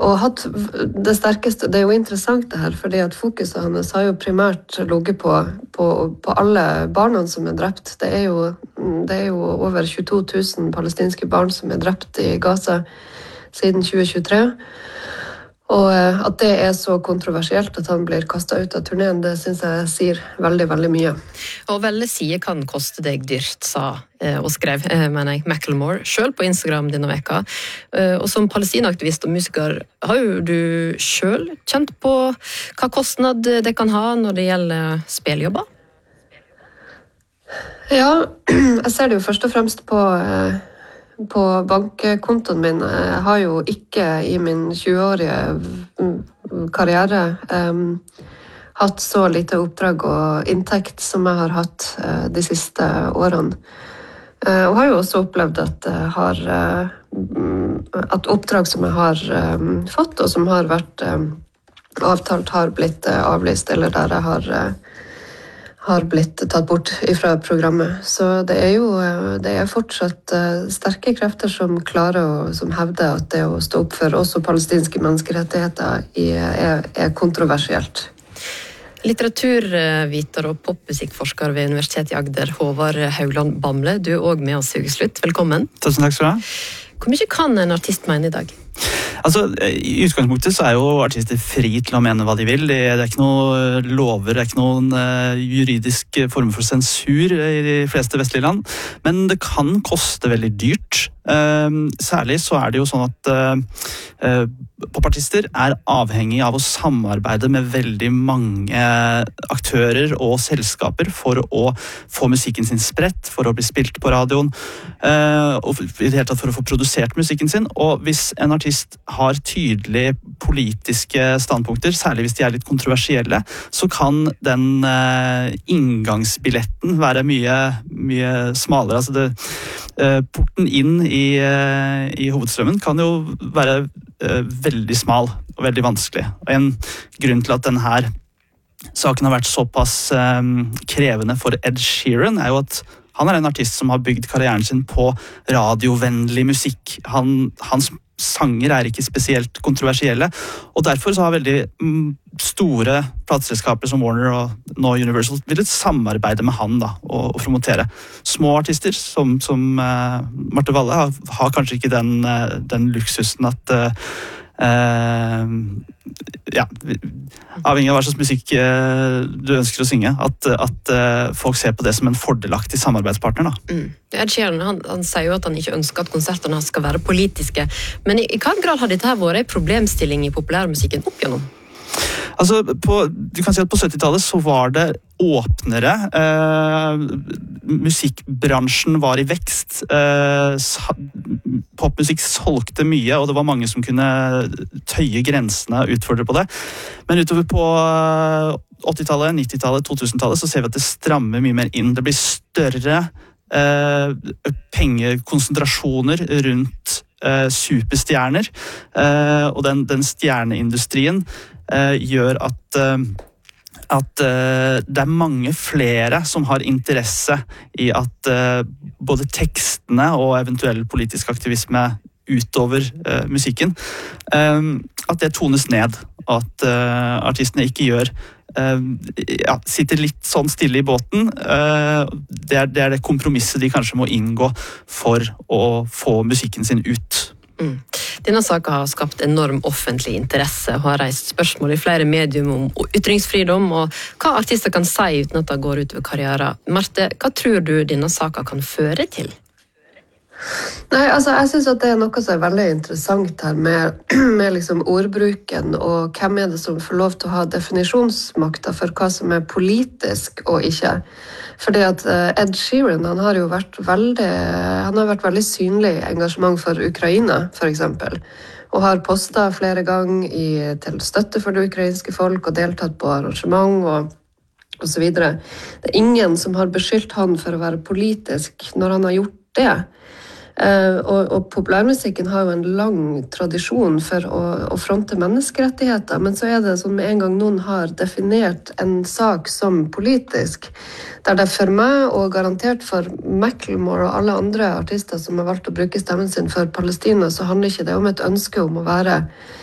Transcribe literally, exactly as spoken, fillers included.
og hatt det sterkeste, det er jo interessant det her, fordi at fokuset hans har jo primært ligget på, på, på alle barna som er drept. Det er, jo, det er jo over tjueto tusen palestinske barn som er drept i Gaza siden tjue tjuetre. Og at det er så kontroversielt at han blir kastet ut av turneen, det synes jeg sier veldig, veldig mye. Og velge side kan koste deg dyrt, sa og skrev, mener jeg, Macklemore, selv på Instagram denne veka. Og som palestinaaktivist og musiker, har jo du selv kjent på hva kostnad det kan ha når det gjelder spilljobber? Ja, jeg ser det jo først og fremst på... På bankkontoen min. Jeg har jo ikke i min tjueårige karriere um, hatt så lite oppdrag og inntekt som jeg har hatt uh, de siste årene. Uh, og har jo også opplevd at jeg har uh, at oppdrag som jeg har um, fått og som har vært um, avtalt har blitt uh, avlyst, eller der jeg har uh, har blitt tatt bort fra programmet. Så det er jo det er fortsatt sterke krefter som klarer å som hevder at det å stå opp for også palestinske menneskerettigheter er, er kontroversielt. Litteraturviter og popmusikkforsker ved Universitetet i Agder, Håvard Haugland Bamble, du er også med oss i Slutt. Velkommen. Tusen takk skal du ha. Hvor mye kan en artist mene i dag? Altså, I utgangspunktet så er jo artister fri til å mene hva de vil. Det er ikke noen lover, det er ikke noen uh, juridisk form for sensur i de fleste vestlige land. Men det kan koste veldig dyrt. Uh, særlig så er det jo sånn at uh, uh, popartister er avhengig av å samarbeide med veldig mange aktører og selskaper for å få musikken sin spredt, for å bli spilt på radioen, uh, og i det hele tatt for å få produsert musikken sin. Og hvis en artist har tydelige politiske standpunkter, særlig hvis de er litt kontroversielle, så kan den uh, inngangsbilletten være mye, mye smalere. Altså det, uh, porten inn i, uh, i hovedstrømmen kan jo være uh, veldig smal og veldig vanskelig. Og en grunn til at denne saken har vært såpass um, krevende for Ed Sheeran er jo at han er en artist som har bygd karrieren sin på radiovennlig musikk. Han, hans sanger er ikke spesielt kontroversielle, og derfor så har veldig mm, store plateselskaper som Warner og nå Universal villet samarbeide med han da, og, og promotere. Små artister som, som uh, Marte Valle har, har kanskje ikke den, uh, den luksusen at uh, Uh, ja, avhengig av hva slags musikk uh, du ønsker å synge, at, at uh, folk ser på det som en fordelaktig samarbeidspartner. Da. Mm. Ed Sheeran, han, han sier jo at han ikke ønsker at konsertene skal være politiske, men i, i hva grad har dette her vært en problemstilling i populærmusikken opp gjennom? Altså, på, du kan si at på syttitallet så var det åpnere. Eh, musikkbransjen var i vekst. Eh, popmusikk solgte mye, og det var mange som kunne tøye grensene og utfordre på det. Men utover på åttitallet, nittitallet, totusentallet så ser vi at det strammer mye mer inn. Det blir større eh, pengekonsentrasjoner rundt eh, superstjerner, eh, og den, den stjerneindustrien Uh, gjør at, uh, at uh, det er mange flere som har interesse i at uh, både tekstene og eventuell politisk aktivisme utover uh, musikken, uh, at det tones ned, at uh, artistene ikke gjør uh, ja, sitter litt sånn stille i båten. Uh, det, er, det er det kompromisset de kanskje må inngå for å få musikken sin ut. Mm. Denne saken har skapt enorm offentlig interesse og har reist spørsmål i flere medium om ytringsfridom og hva artister kan si uten at det går ut over karrieren. Marte, hva tror du denne saken kan føre til? Nei, altså jeg synes at det er noe som er veldig interessant her med, med liksom ordbruken og hvem er det som får lov til å ha definisjonsmakta for hva som er politisk og ikke. Fordi at Ed Sheeran, han har jo vært veldig, han har vært veldig synlig engasjement for Ukraina, for eksempel. Og har postet flere ganger i, til støtte for det ukrainske folk og deltatt på arrangement og, og så videre. Det er ingen som har beskyldt han for å være politisk når han har gjort det. Uh, og, og populærmusikken har jo en lang tradisjon for å, å fronte menneskerettigheter, men så er det sånn med en gang noen har definert en sak som politisk, der det for meg og garantert for Macklemore og alle andre artister som har valgt å bruke stemmen sin for Palestina, så handler ikke det om et ønske om å være